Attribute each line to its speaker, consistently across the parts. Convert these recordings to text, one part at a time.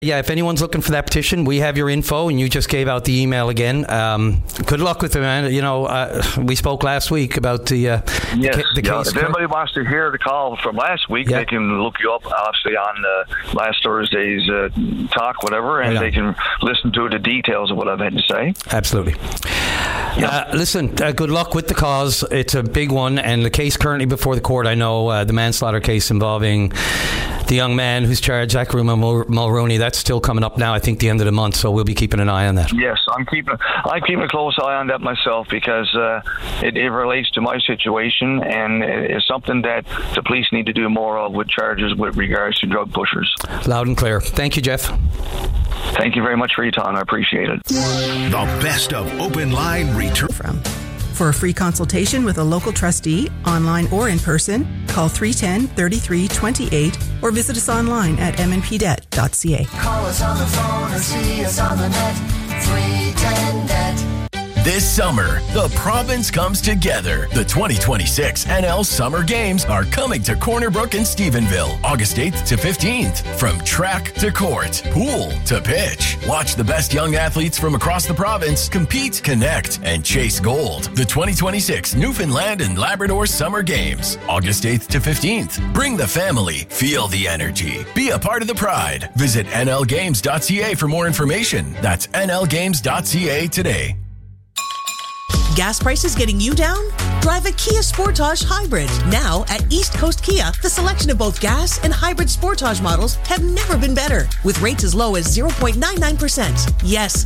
Speaker 1: Yeah, if anyone's looking for that petition, we have your info, and you just gave out the email again. Good luck with it, man. We spoke last week about the case.
Speaker 2: If anybody wants to hear the call from last week, they can look you up, obviously, on last Thursday's talk, whatever, and they can listen to the details of what I've had to say.
Speaker 1: Absolutely. Listen, good luck with the cause. It's a big one, and the case currently before the court, I know the manslaughter case involving the young man who's charged, Zachary Mulroney, that's still coming up now, I think, the end of the month, so we'll be keeping an eye on that.
Speaker 2: Yes, I'm keeping a close eye on that myself, because it relates to my situation, and it's something that the police need to do more of with charges with regards to drug pushers.
Speaker 1: Loud and clear. Thank you, Jeff.
Speaker 2: Thank you very much for your time. I appreciate it.
Speaker 3: The best of Open Line return.
Speaker 4: For a free consultation with a local trustee, online or in person, call 310-3328 or visit us online at mnpdebt.ca.
Speaker 5: Call us on the phone or see us on the net. 310-NET.
Speaker 6: This summer, the province comes together. The 2026 NL Summer Games are coming to Corner Brook in Stephenville, August 8th to 15th. From track to court, pool to pitch. Watch the best young athletes from across the province compete, connect, and chase gold. The 2026 Newfoundland and Labrador Summer Games, August 8th to 15th. Bring the family, feel the energy. Be a part of the pride. Visit nlgames.ca for more information. That's nlgames.ca today.
Speaker 7: Gas prices getting you down? Drive a Kia Sportage Hybrid. Now at East Coast Kia, the selection of both gas and hybrid Sportage models have never been better. With rates as low as 0.99%. Yes,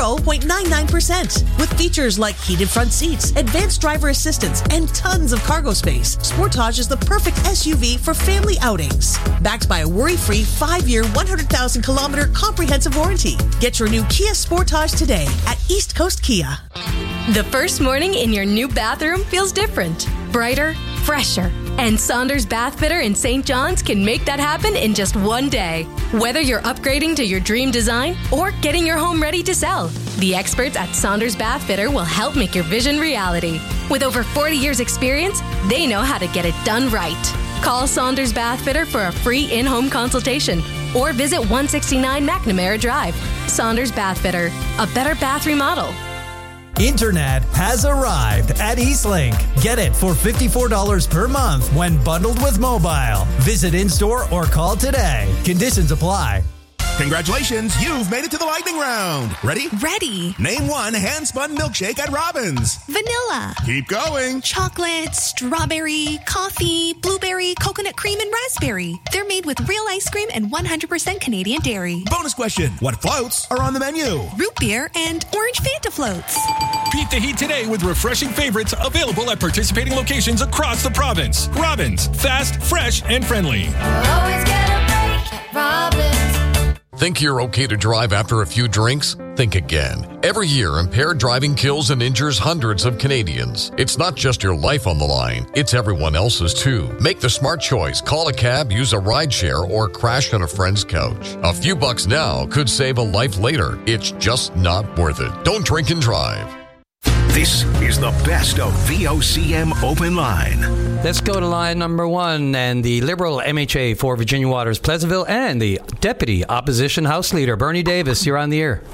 Speaker 7: 0.99%. With features like heated front seats, advanced driver assistance, and tons of cargo space. Sportage is the perfect SUV for family outings. Backed by a worry-free 5-year, 100,000-kilometer comprehensive warranty. Get your new Kia Sportage today at East Coast Kia.
Speaker 8: The first morning in your new bathroom feels different, brighter, fresher. And Saunders Bath Fitter in St. John's can make that happen in just one day. Whether you're upgrading to your dream design or getting your home ready to sell, the experts at Saunders Bath Fitter will help make your vision reality. With over 40 years experience, they know how to get it done right. Call Saunders Bath Fitter for a free in-home consultation or visit 169 McNamara Drive. Saunders Bath Fitter, a better bath remodel.
Speaker 9: Internet has arrived at Eastlink. Get it for $54 per month when bundled with mobile. Visit in-store or call today. Conditions apply.
Speaker 3: Congratulations, you've made it to the lightning round. Ready?
Speaker 10: Ready.
Speaker 3: Name one hand-spun milkshake at Robbins.
Speaker 10: Vanilla.
Speaker 3: Keep going.
Speaker 10: Chocolate, strawberry, coffee, blueberry, coconut cream, and raspberry. They're made with real ice cream and 100% Canadian dairy.
Speaker 3: Bonus question. What floats are on the menu?
Speaker 10: Root beer and orange Fanta floats.
Speaker 11: Beat the heat today with refreshing favorites available at participating locations across the province. Robbins. Fast, fresh, and friendly.
Speaker 5: Always get a break at Robbins.
Speaker 12: Think you're okay to drive after a few drinks? Think again. Every year, impaired driving kills and injures hundreds of Canadians. It's not just your life on the line, it's everyone else's too. Make the smart choice. Call a cab, use a rideshare, or crash on a friend's couch. A few bucks now could save a life later. It's just not worth it. Don't drink and drive.
Speaker 3: This is the best of VOCM Open Line.
Speaker 1: Let's go to line number one, and the Liberal MHA for Virginia Waters Pleasantville and the Deputy Opposition House Leader, Bernie Davis. You're on the air.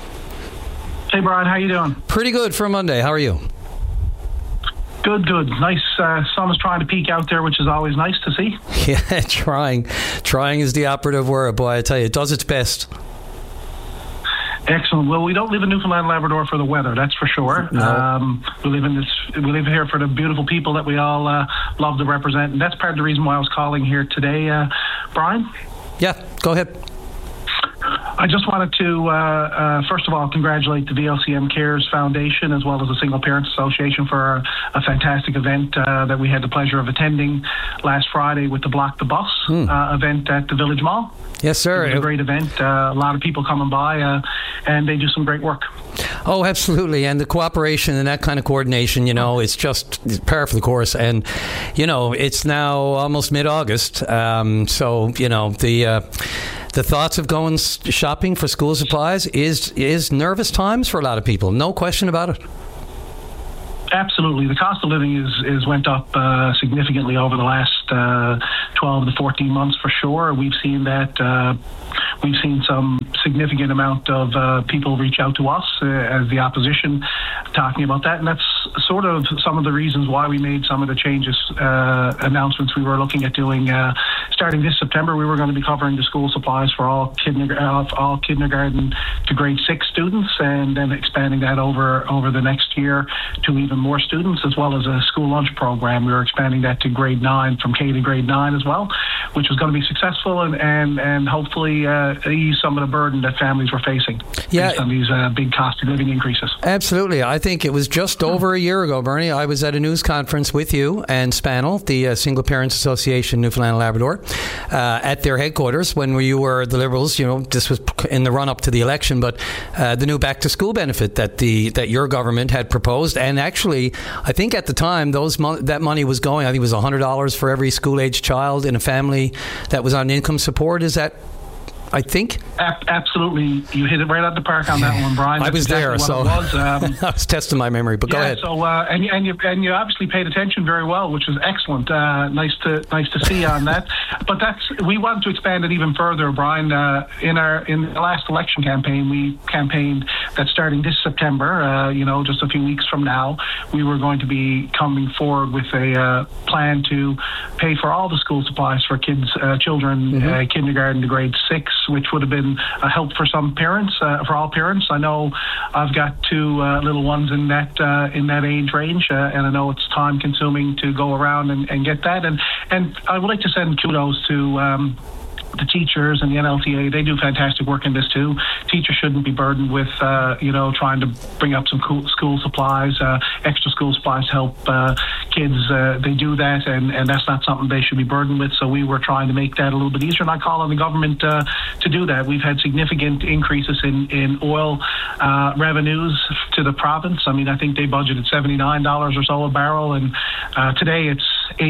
Speaker 13: Hey, Brian. How you doing?
Speaker 1: Pretty good for Monday. How are you?
Speaker 13: Good. Nice. Sun is trying to peek out there, which is always nice to see.
Speaker 1: Yeah, trying. Trying is the operative word. Boy, I tell you, it does its best.
Speaker 13: Excellent. Well, we don't live in Newfoundland and Labrador for the weather, that's for sure.
Speaker 1: No.
Speaker 13: We live here for the beautiful people that we all love to represent, and that's part of the reason why I was calling here today, Brian.
Speaker 1: Yeah, go ahead.
Speaker 13: I just wanted to, first of all, congratulate the VOCM Cares Foundation as well as the Single Parents Association for a fantastic event that we had the pleasure of attending last Friday with the Block the Bus event at the Village Mall.
Speaker 1: Yes, sir.
Speaker 13: It was a great event. A lot of people coming by, and they do some great work.
Speaker 1: Oh, absolutely. And the cooperation and that kind of coordination, it's just par for the course. And, it's now almost mid-August. So, the thoughts of going shopping for school supplies is nervous times for a lot of people. No question about it.
Speaker 13: Absolutely. The cost of living is went up significantly over the last 12 to 14 months for sure. We've seen that we've seen some significant amount of people reach out to us as the opposition talking about that. And that's sort of some of the reasons why we made some of the changes, announcements we were looking at doing. Starting this September, we were going to be covering the school supplies for all kindergarten to grade 6 students, and then expanding that over the next year to even more students, as well as a school lunch program. We were expanding that to grade 9, from K to grade 9 as well, which was going to be successful and hopefully ease some of the burden that families were facing based on these big cost of living increases.
Speaker 1: Absolutely. I think it was just over a year ago, Bernie. I was at a news conference with you and SPANEL, the Single Parents Association Newfoundland and Labrador, at their headquarters when you were the Liberals. This was in the run-up to the election, but the new back-to-school benefit that your government had proposed, and actually, I think at the time that money was going. I think it was $100 for every school-age child in a family that was on income support. Is that? I think.
Speaker 13: Absolutely. You hit it right at the park on that one, Brian.
Speaker 1: I was there, so I was testing my memory, but go ahead.
Speaker 13: So, and you obviously paid attention very well, which was excellent. Nice to see on that. But we want to expand it even further, Brian. In the last election campaign, we campaigned that starting this September, just a few weeks from now, we were going to be coming forward with a plan to pay for all the school supplies for children, kindergarten to grade 6, which would have been a help for some parents, for all parents. I know I've got 2 little ones in that age range, and I know it's time consuming to go around and get that. And I would like to send kudos to the teachers and the NLTA. They do fantastic work in this too. Teachers shouldn't be burdened with, trying to bring up some school supplies, extra school supplies to help kids. They do that, and that's not something they should be burdened with. So we were trying to make that a little bit easier, and I call on the government to do that. We've had significant increases in oil revenues to the province. I mean, I think they budgeted $79 or so a barrel, and today it's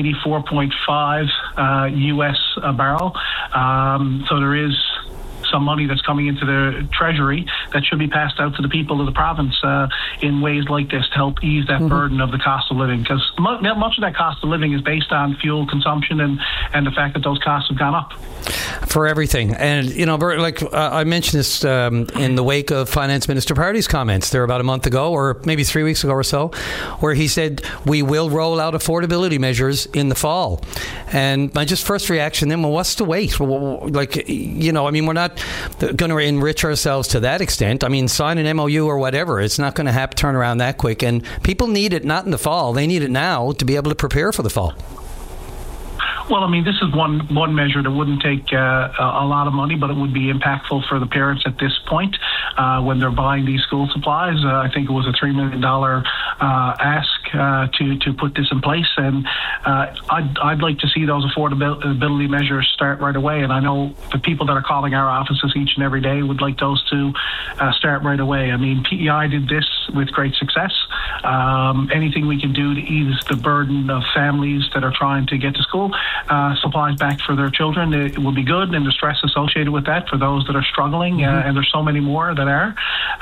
Speaker 13: 84.5 US a barrel. So there is some money that's coming into the Treasury that should be passed out to the people of the province in ways like this to help ease that burden of the cost of living, because much of that cost of living is based on fuel consumption and the fact that those costs have gone up.
Speaker 1: For everything. And, I mentioned this in the wake of Finance Minister Pardy's comments there about a month ago, or maybe 3 weeks ago or so, where he said, we will roll out affordability measures in the fall. And my first reaction then, well, what's the wait? We're not going to enrich ourselves to that extent. I mean, sign an MOU or whatever. It's not going to turn around that quick. And people need it not in the fall. They need it now to be able to prepare for the fall.
Speaker 13: Well, I mean, this is one measure that wouldn't take a lot of money, but it would be impactful for the parents at this point when they're buying these school supplies. I think it was a $3 million ask to put this in place, and I'd like to see those affordability measures start right away. And I know the people that are calling our offices each and every day would like those to start right away. I mean, PEI did this with great success. Anything we can do to ease the burden of families that are trying to get to school, supplies back for their children, it will be good, and the stress associated with that for those that are struggling, and there's so many more that are.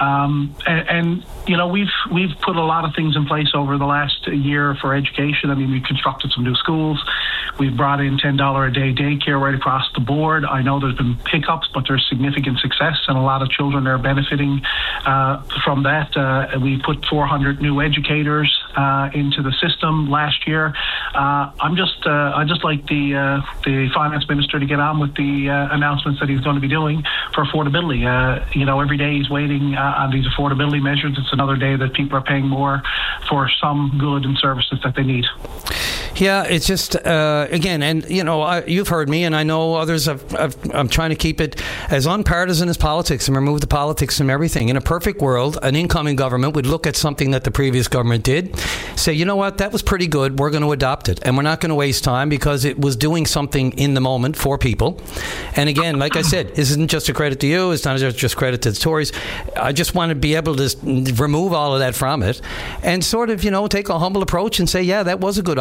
Speaker 13: We've put a lot of things in place over the last year for education. I mean, we've constructed some new schools. We've brought in $10 a day daycare right across the board. I know there's been hiccups, but there's significant success, and a lot of children are benefiting from that. We put 400 new educators into the system last year. I just like the finance minister to get on with the announcements that he's going to be doing for affordability. Every day he's waiting on these affordability measures. It's another day that people are paying more for some good and services that they need.
Speaker 1: Yeah, it's just, again, and, you've heard me, and I know others I'm trying to keep it as unpartisan as politics and remove the politics from everything. In a perfect world, an incoming government would look at something that the previous government did, say, you know what, that was pretty good, we're going to adopt it. And we're not going to waste time because it was doing something in the moment for people. And again, like I said, this isn't just a credit to you, it's not just credit to the Tories. I just want to be able to remove all of that from it and sort of, take a humble approach and say, yeah, that was a good idea.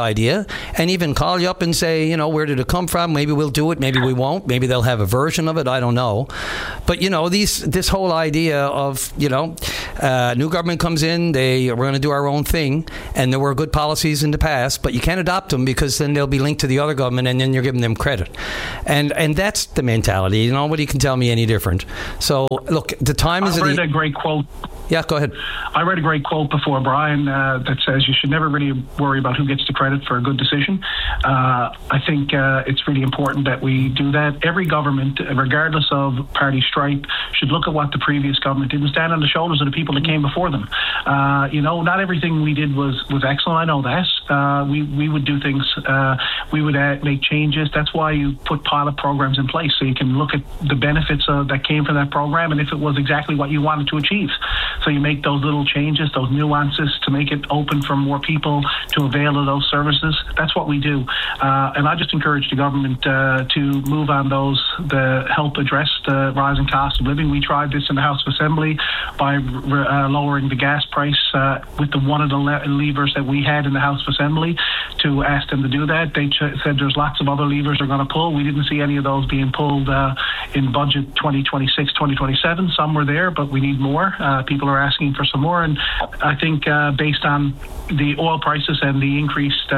Speaker 1: and even call you up and say, where did it come from? Maybe we'll do it, maybe we won't, maybe they'll have a version of it, I don't know. But, this whole idea of, new government comes in, we're going to do our own thing, and there were good policies in the past, but you can't adopt them because then they'll be linked to the other government, and then you're giving them credit. And that's the mentality. Nobody can tell me any different. So, look, the time is...
Speaker 13: I read a great quote.
Speaker 1: Yeah, go ahead.
Speaker 13: I read a great quote before, Brian, that says you should never really worry about who gets the credit for a good decision. I think it's really important that we do that. Every government, regardless of party stripe, should look at what the previous government did and stand on the shoulders of the people that came before them. Not everything we did was excellent. I know that. We would do things. We would make changes. That's why you put pilot programs in place, so you can look at the benefits that came from that program and if it was exactly what you wanted to achieve. So you make those little changes, those nuances to make it open for more people to avail of those services. That's what we do. And I just encourage the government to move on those, to help address the rising cost of living. We tried this in the House of Assembly by lowering the gas price with one of the levers that we had in the House of Assembly to ask them to do that. They said there's lots of other levers they're going to pull. We didn't see any of those being pulled in budget 2026, 2027. Some were there, but we need more. People are asking for some more, and I think based on the oil prices and the increased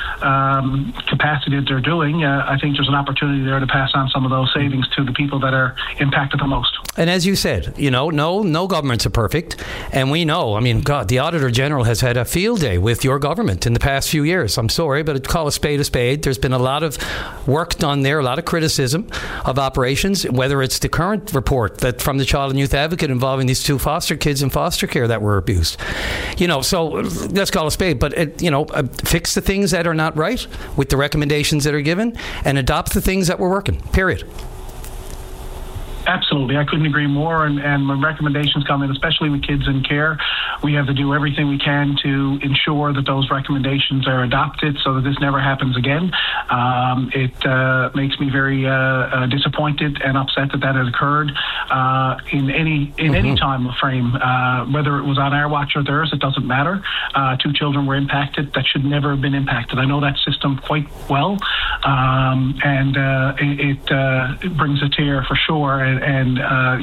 Speaker 13: capacity that they're doing, I think there's an opportunity there to pass on some of those savings to the people that are impacted the most.
Speaker 1: And as you said, no governments are perfect, and we know, God, the Auditor General has had a field day with your government in the past few years. I'm sorry, but call a spade a spade. There's been a lot of work done there, a lot of criticism of operations, whether it's the current report that from the Child and Youth Advocate involving these 2 foster kids in foster care that were abused. So let's call a spade, but fix the things that are not right with the recommendations that are given and adopt the things that were working, period.
Speaker 13: Absolutely. I couldn't agree more. And when recommendations come in, especially with kids in care, we have to do everything we can to ensure that those recommendations are adopted so that this never happens again. It makes me very disappointed and upset that has occurred in any time frame, whether it was on our watch or theirs, it doesn't matter. 2 children were impacted that should never have been impacted. I know that system quite well, and it brings a tear for sure. And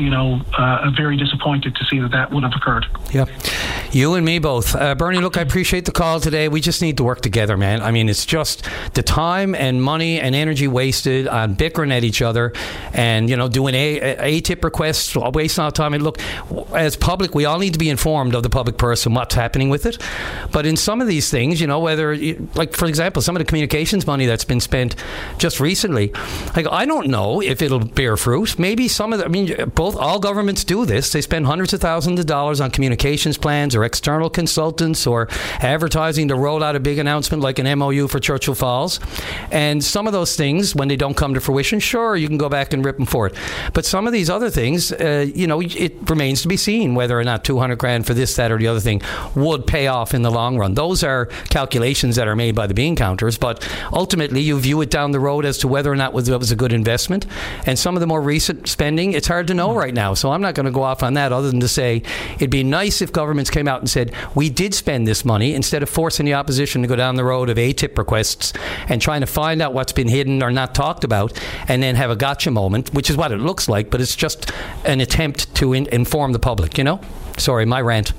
Speaker 13: very disappointed to see that would have occurred.
Speaker 1: Yeah, you and me both. Bernie, look, I appreciate the call today. We just need to work together, man. It's just the time and money and energy wasted on bickering at each other and, doing ATIP requests, wasting our time. And look, as public, we all need to be informed of the public purse and what's happening with it. But in some of these things, whether, like, for example, some of the communications money that's been spent just recently, I don't know if it'll bear fruit. Maybe some of all governments do this. They spend hundreds of thousands of dollars on communications plans or external consultants or advertising to roll out a big announcement like an MOU for Churchill Falls. And some of those things, when they don't come to fruition, sure, you can go back and rip them for it. But some of these other things, it remains to be seen whether or not $200,000 for this, that, or the other thing would pay off in the long run. Those are calculations that are made by the bean counters, but ultimately you view it down the road as to whether or not it was a good investment. And some of the more recent spending, it's hard to know right now. So I'm not going to go off on that other than to say it'd be nice if governments came out and said, we did spend this money, instead of forcing the opposition to go down the road of ATIP requests and trying to find out what's been hidden or not talked about and then have a gotcha moment, which is what it looks like, but it's just an attempt to inform the public, Sorry, my rant.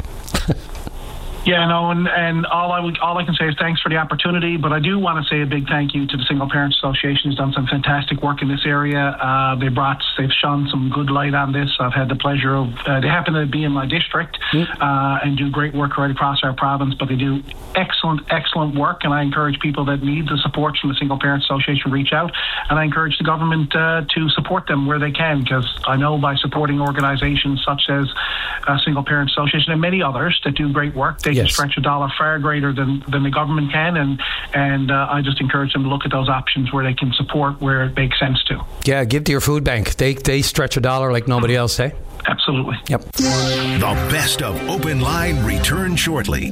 Speaker 13: Yeah, no, and all I can say is thanks for the opportunity, but I do want to say a big thank you to the Single Parents Association, who's done some fantastic work in this area. They've shone some good light on this. I've had the pleasure of, they happen to be in my district and do great work right across our province, but they do excellent work, and I encourage people that need the support from the Single Parents Association to reach out, and I encourage the government to support them where they can, because I know by supporting organizations such as Single Parents Association and many others that do great work, they can stretch a dollar far greater than the government can, and I just encourage them to look at those options where they can support where it makes sense to.
Speaker 1: Yeah, give to your food bank. They stretch a dollar like nobody else, eh?
Speaker 13: Absolutely.
Speaker 1: Yep.
Speaker 3: The best of Open Line returns shortly.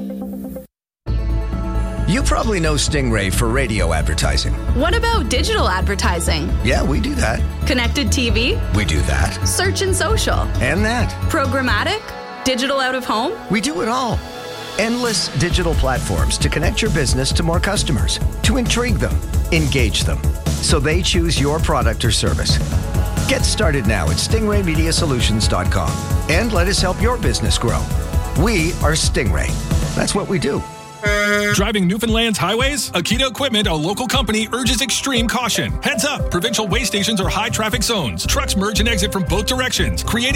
Speaker 14: You probably know Stingray for radio advertising.
Speaker 15: What about digital advertising?
Speaker 14: Yeah, we do that.
Speaker 15: Connected TV?
Speaker 14: We do that.
Speaker 15: Search and social?
Speaker 14: And that.
Speaker 15: Programmatic? Digital out of home?
Speaker 14: We do it all. Endless digital platforms to connect your business to more customers, to intrigue them, engage them, so they choose your product or service. Get started now at stingraymediasolutions.com and let us help your business grow. We are Stingray. That's what we do.
Speaker 11: Driving Newfoundland's highways? Akita Equipment, a local company, urges extreme caution. Heads up, provincial way stations are high traffic zones. Trucks merge and exit from both directions, creating